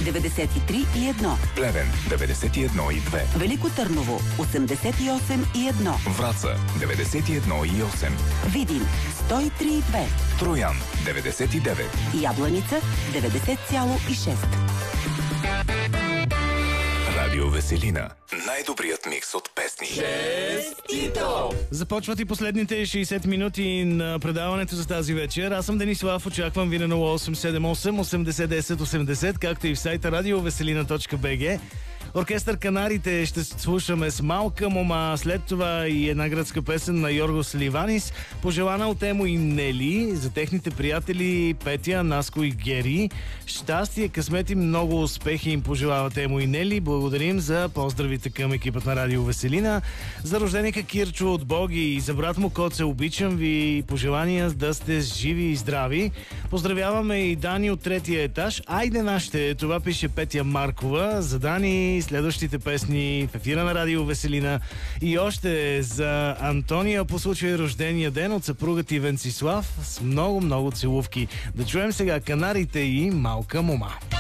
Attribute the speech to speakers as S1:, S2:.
S1: 93,1.
S2: Плевен 91,2.
S1: Велико Търново 88,1.
S2: Враца 91,8.
S1: Видин 103,2.
S2: Троян 99.
S1: Ябланица 90,6.
S2: Радио Веселина. Най-добрият микс от песни.
S3: Честито! Започват и последните 60 минути на предаването за тази вечер. Аз съм Денислав, очаквам ви на 0878 80 10 80, както и в сайта radiovеселина.bg. Оркестър Канарите ще слушаме с Малка мома, след това и една гръцка песен на Йоргос Ливанис, пожелана от Емо и Нели, за техните приятели Петя, Наско и Гери. Щастие, късмет и много успехи им пожелават Емо и Нели. Благодарим за поздравите към екипът на Радио Веселина. За рожденика Кирчо от Боги и за брат му Коце, обичам ви, пожелания да сте живи и здрави. Поздравяваме и Дани от третия етаж. Айде нашите, това пише Петя Маркова. За Дани следващите песни в ефира на Радио Веселина. И още за Антония по случай рождения ден от съпругът и Венцислав с много целувки. Да чуем сега Канарите и Малка мома.